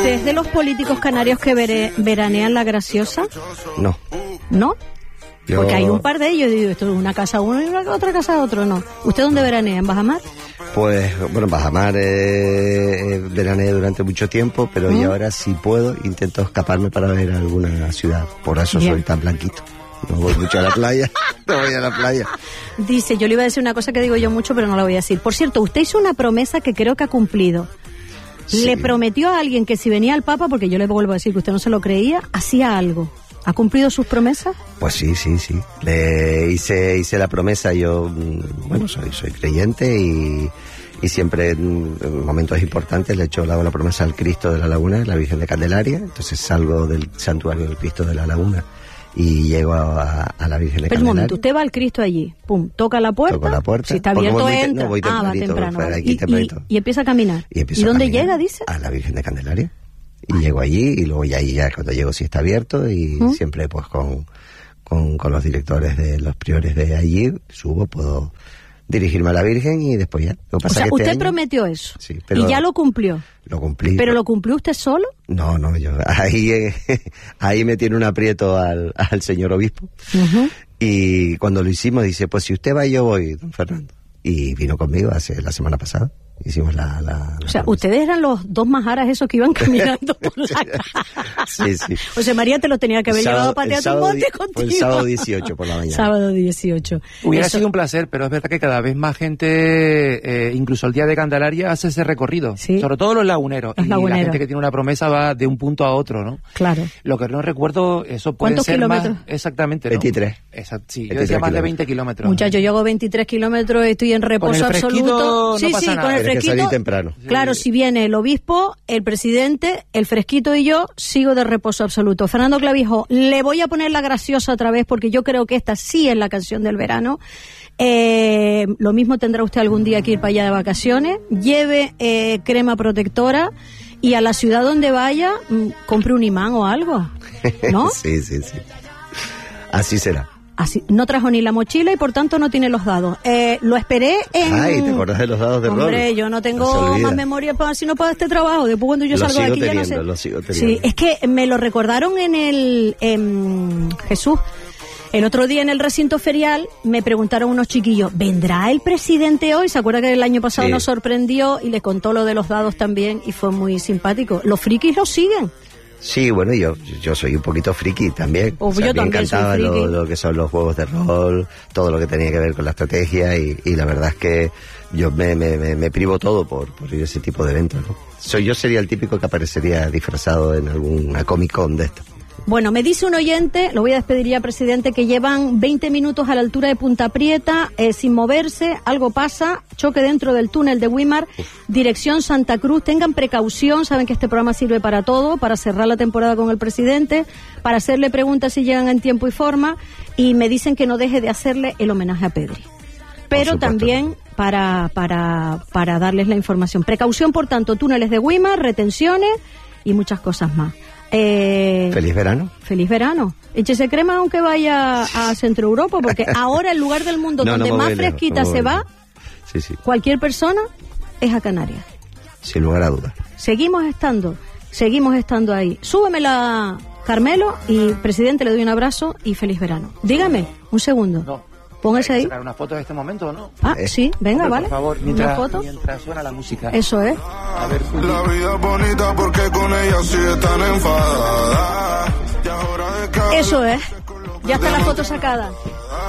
¿Usted es de los políticos canarios que veranean La Graciosa? No. ¿No? Porque hay un par de ellos, digo, esto es una casa uno y otra casa otro, no. ¿Usted dónde veranea? ¿En Bajamar? Pues, bueno, en Bajamar veraneé durante mucho tiempo, pero y ahora si puedo intento escaparme para ver alguna ciudad. Por eso soy tan blanquito. No voy mucho a la playa, no voy a la playa. Dice, yo le iba a decir una cosa que digo yo mucho, pero no la voy a decir. Por cierto, usted hizo una promesa que creo que ha cumplido. Sí. Le prometió a alguien que si venía el Papa, porque yo le vuelvo a decir que usted no se lo creía, hacía algo. ¿Ha cumplido sus promesas? Pues sí. Le hice la promesa. Yo, bueno, soy creyente y siempre en momentos importantes le he hecho la promesa al Cristo de la Laguna, la Virgen de Candelaria. Entonces salgo del santuario del Cristo de la Laguna y llego a la Virgen de Candelaria. Pero un momento, usted va al Cristo allí, pum, toca la puerta. Toco la puerta. Si está abierto, entra. No, voy va temprano. Aquí y empieza a caminar. ¿Y dónde llega, dice? A la Virgen de Candelaria. Y llego allí y luego ya cuando llego sí está abierto y siempre pues con los directores de los priores de allí subo, puedo dirigirme a la Virgen y después ya. Lo que pasa que usted prometió eso, sí, pero y ya lo cumplió. Lo cumplí. ¿Pero lo cumplió usted solo? No, yo ahí me tiene un aprieto al señor obispo. Y cuando lo hicimos dice, pues si usted va yo voy, don Fernando. Y vino conmigo la semana pasada. Hicimos la o sea, ustedes eran los dos majaras esos que iban caminando por la calle. Sí. José María te los tenía que haber llevado a patear tu monte contigo. Fue el sábado 18 por la mañana. Sábado 18. Hubiera sido un placer, pero es verdad que cada vez más gente, incluso el día de Candelaria, hace ese recorrido. ¿Sí? Sobre todo los laguneros. La gente que tiene una promesa va de un punto a otro, ¿no? Claro. Lo que no recuerdo, eso puede ser kilómetros? Más... Exactamente, ¿no? 23. Exacto, sí, yo decía más de 20 kilómetros. Muchachos, yo hago 23 kilómetros, estoy en reposo absoluto. No pasa nada. Con el fresquito. Que salir temprano. Claro, si viene el obispo, el presidente, el fresquito y yo, sigo de reposo absoluto. Fernando Clavijo, le voy a poner La Graciosa otra vez porque yo creo que esta sí es la canción del verano. Lo mismo tendrá usted algún día que ir para allá de vacaciones. Lleve crema protectora y a la ciudad donde vaya, compre un imán o algo, ¿no? Sí. Así será. Así, no trajo ni la mochila y por tanto no tiene los dados. Lo esperé en... Ay, ¿te acordás de los dados de rol? Hombre, yo no tengo más memoria para este trabajo. Después cuando yo salgo de aquí ya no sé. Lo sigo teniendo. Sí, es que me lo recordaron en Jesús. El otro día en el recinto ferial me preguntaron unos chiquillos, ¿vendrá el presidente hoy? ¿Se acuerda que el año pasado nos sorprendió y le contó lo de los dados también y fue muy simpático? Los frikis lo siguen. Sí, bueno, yo soy un poquito friki también. O sea, me encantaba lo que son los juegos de rol, todo lo que tenía que ver con la estrategia y la verdad es que yo me privo todo por ir a ese tipo de eventos, ¿no? Yo sería el típico que aparecería disfrazado en alguna Comic Con de esto. Bueno, me dice un oyente, lo voy a despedir ya, presidente, que llevan 20 minutos a la altura de Punta Prieta, sin moverse, algo pasa, choque dentro del túnel de Güímar, dirección Santa Cruz, tengan precaución, saben que este programa sirve para todo, para cerrar la temporada con el presidente, para hacerle preguntas si llegan en tiempo y forma, y me dicen que no deje de hacerle el homenaje a Pedri. Pero también para darles la información. Precaución, por tanto, túneles de Güímar, retenciones y muchas cosas más. Feliz verano. Feliz verano. Échese crema aunque vaya a Centro Europa, porque ahora el lugar del mundo donde más fresquita se va, cualquier persona, es a Canarias. Sin lugar a dudas. Seguimos estando ahí. Súbemela, Carmelo, y presidente, le doy un abrazo y feliz verano. Dígame, un segundo. No. Póngase ahí. ¿Sacar una foto de este momento o no? Ah, sí, venga, hombre, vale. Por favor, mientras suena la música. Eso es. A ver, la vida es bonita porque con ella sí están enfadadas. Eso es. Ya está la foto sacada.